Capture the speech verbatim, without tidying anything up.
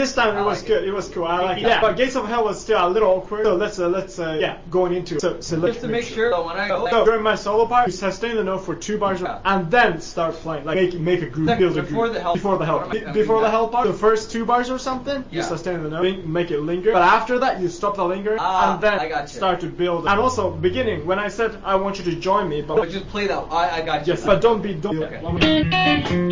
first time it I was like good. it. It was cool. I like it. Yeah. Yeah. But Gates of Hell was still a little awkward. So let's uh, let's uh, yeah going into it. So, so let's Just to make sure that when I go, So during my solo part, you sustain the note for two bars Yeah. and then start playing. Like make make a groove, Second, build a before groove. the hell- before the hell. what am I Be- gonna before do the that? hell part, the first two bars or something, you Yeah. sustain the note, make it linger. But after that, you stop the linger Ah, and then I gotcha. start to build. And also beginning when I said I want you to join me, but but just play that. I, I got you. yes, but don't be don't. Okay.